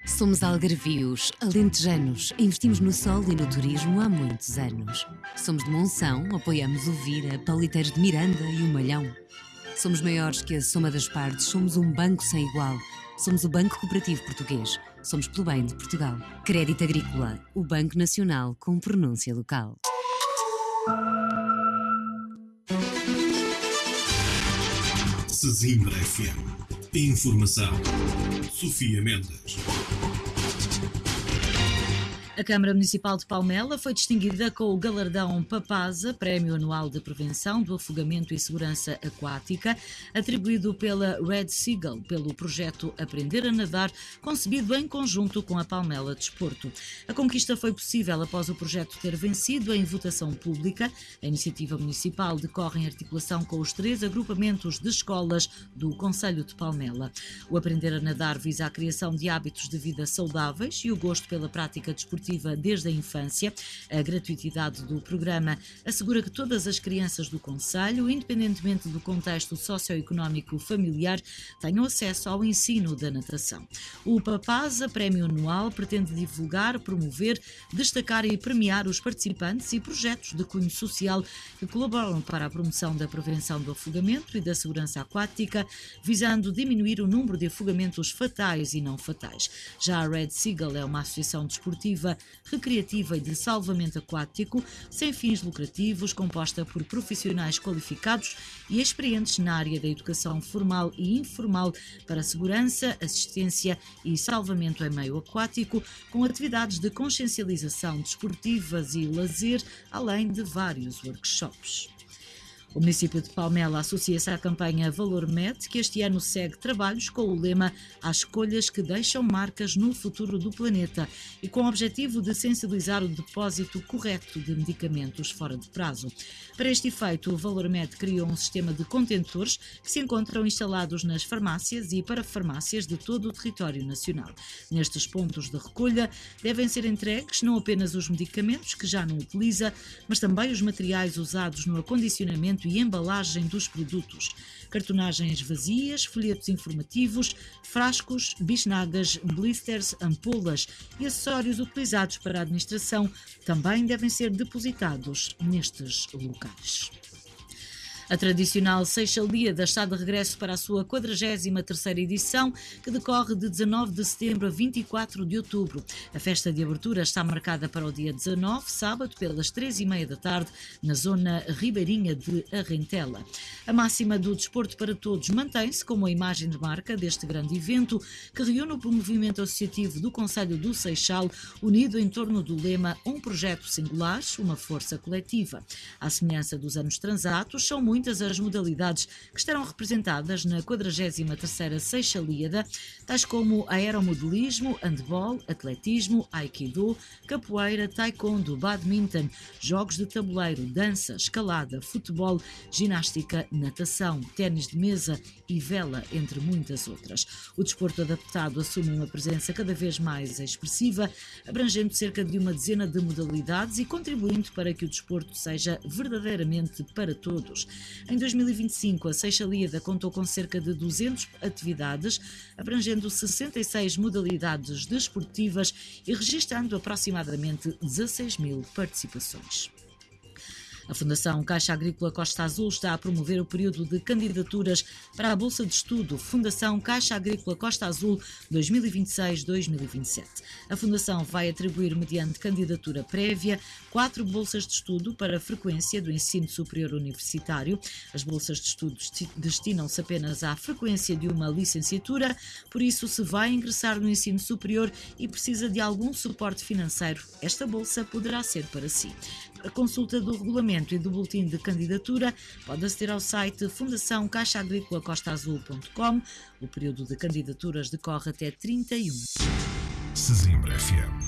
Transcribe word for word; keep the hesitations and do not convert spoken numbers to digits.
Somos algarvios, alentejanos, investimos no sol e no turismo há muitos anos. Somos de Monção, apoiamos o Vira, Pauliteiros de Miranda e o Malhão. Somos maiores que a soma das partes, somos um banco sem igual. Somos o Banco Cooperativo Português, somos pelo bem de Portugal. Crédito Agrícola, o Banco Nacional com pronúncia local. Sesimbra F M. Informação. Sofia Mendes. A Câmara Municipal de Palmela foi distinguida com o galardão Papasa, Prémio Anual de Prevenção do Afogamento e Segurança Aquática, atribuído pela Red Seagull, pelo projeto Aprender a Nadar, concebido em conjunto com a Palmela Desporto. A conquista foi possível após o projeto ter vencido em votação pública. A iniciativa municipal decorre em articulação com os três agrupamentos de escolas do Concelho de Palmela. O Aprender a Nadar visa a criação de hábitos de vida saudáveis e o gosto pela prática desportiva desde a infância. A gratuitidade do programa assegura que todas as crianças do concelho, independentemente do contexto socioeconómico familiar, tenham acesso ao ensino da natação. O Papasa, prémio anual, pretende divulgar, promover, destacar e premiar os participantes e projetos de cunho social que colaboram para a promoção da prevenção do afogamento e da segurança aquática, visando diminuir o número de afogamentos fatais e não fatais. Já a Red Seagull é uma associação desportiva, recreativa e de salvamento aquático, sem fins lucrativos, composta por profissionais qualificados e experientes na área da educação formal e informal para segurança, assistência e salvamento em meio aquático, com atividades de consciencialização desportivas e lazer, além de vários workshops. O município de Palmela associa-se à campanha Valor Med, que este ano segue trabalhos com o lema "Há escolhas que deixam marcas no futuro do planeta" e com o objetivo de sensibilizar o depósito correto de medicamentos fora de prazo. Para este efeito, o Valor Med criou um sistema de contentores que se encontram instalados nas farmácias e parafarmácias de todo o território nacional. Nestes pontos de recolha devem ser entregues não apenas os medicamentos que já não utiliza, mas também os materiais usados no acondicionamento e embalagem dos produtos. Cartonagens vazias, folhetos informativos, frascos, bisnagas, blisters, ampolas e acessórios utilizados para a administração também devem ser depositados nestes locais. A tradicional Seixalíada está de regresso para a sua quadragésima terceira edição, que decorre de dezanove de setembro a vinte e quatro de outubro. A festa de abertura está marcada para o dia dezanove, sábado, pelas três e meia da tarde, na zona ribeirinha de Arrentela. A máxima do desporto para todos mantém-se como a imagem de marca deste grande evento, que reúne o movimento associativo do Concelho do Seixal, unido em torno do lema "Um projeto singular, uma força coletiva". À semelhança dos anos transatos, são muitos muitas as modalidades que estarão representadas na quadragésima terceira Seixalíada, tais como aeromodelismo, handball, atletismo, aikido, capoeira, taekwondo, badminton, jogos de tabuleiro, dança, escalada, futebol, ginástica, natação, ténis de mesa e vela, entre muitas outras. O desporto adaptado assume uma presença cada vez mais expressiva, abrangendo cerca de uma dezena de modalidades e contribuindo para que o desporto seja verdadeiramente para todos. Em dois mil e vinte e cinco, a Seixalíada contou com cerca de duzentas atividades, abrangendo sessenta e seis modalidades desportivas e registrando aproximadamente dezasseis mil participações. A Fundação Caixa Agrícola Costa Azul está a promover o período de candidaturas para a Bolsa de Estudo Fundação Caixa Agrícola Costa Azul dois mil e vinte e seis a dois mil e vinte e sete. A Fundação vai atribuir, mediante candidatura prévia, quatro bolsas de estudo para a frequência do ensino superior universitário. As bolsas de estudo destinam-se apenas à frequência de uma licenciatura, por isso, se vai ingressar no ensino superior e precisa de algum suporte financeiro, esta bolsa poderá ser para si. A consulta do regulamento e do boletim de candidatura pode aceder ao site fundação caixa agrícola costa azul ponto com. O período de candidaturas decorre até trinta e um. Sesimbra F M.